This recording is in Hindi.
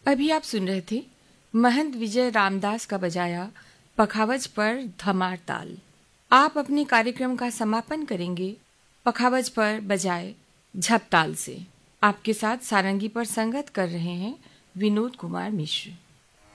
अभी आप सुन रहे थे महंत विजय रामदास का बजाया पखावज पर धमार ताल। आप अपने कार्यक्रम का समापन करेंगे पखावज पर बजाए झपताल से। आपके साथ सारंगी पर संगत कर रहे हैं विनोद कुमार मिश्र।